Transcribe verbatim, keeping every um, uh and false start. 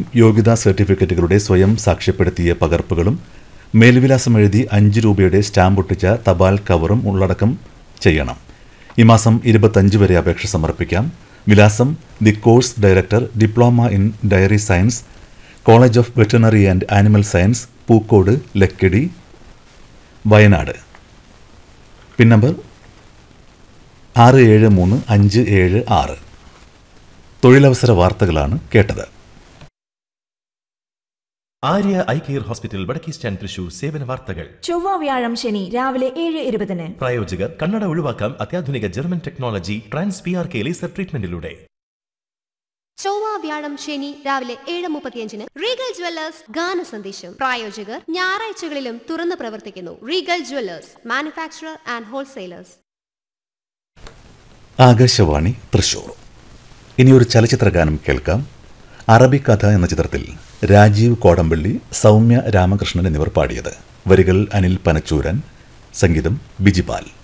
യോഗ്യതാ സർട്ടിഫിക്കറ്റുകളുടെ സ്വയം സാക്ഷ്യപ്പെടുത്തിയ പകർപ്പുകളും മേൽവിലാസം എഴുതി അഞ്ച് രൂപയുടെ സ്റ്റാമ്പ് ഒട്ടിച്ച തപാൽ കവറും ഉള്ളടക്കം ചെയ്യണം. ഈ മാസം ഇരുപത്തഞ്ച് വരെ അപേക്ഷ സമർപ്പിക്കാം. വിലാസം: the course director, diploma in dairy science, college of veterinary and animal science, Pookode, Lakkidi, Wayanad. Pin number ആറ് ഏഴ് മൂന്ന് അഞ്ച് ഏഴ് ആറ്. തൊഴിലവസര വാർത്തകളാണ് കേട്ടത്. ആര്യ ഐ കെയർ ഹോസ്പിറ്റൽ, വടക്കേ സ്റ്റാൻഡ്, തൃശൂർ. സേവന വാർത്തകൾ ചൊവ്വ വ്യാഴം ശനി രാവിലെ ഏഴ് ഇരുപതിന്. പ്രായോജകർ കണ്ണട ഒഴിവാക്കാം അത്യാധുനിക German technology trans P R K laser ട്രീറ്റ്മെന്റിലൂടെ. ചൊവ്വ വ്യാഴം ശനി രാവിലെ ഏഴ് മുപ്പത്തിയഞ്ചിന് റീഗൽ ജ്വല്ലേഴ്സ് ഗാന സന്ദേശം. പ്രായോജകർ ഞായറാഴ്ചകളിലും തുറന്നു പ്രവർത്തിക്കുന്നു. Regal Jewellers, manufacturer and wholesalers. Akashvani Thrissur. ഇനിയൊരു ചലച്ചിത്ര ഗാനം കേൾക്കാം. അറബിക്കഥ എന്ന ചിത്രത്തിൽ രാജീവ് കോടമ്പള്ളി, സൗമ്യ രാമകൃഷ്ണൻ എന്നിവർ പാടിയത്. വരികൾ അനിൽ പനച്ചൂരൻ, സംഗീതം ബിജിപാൽ.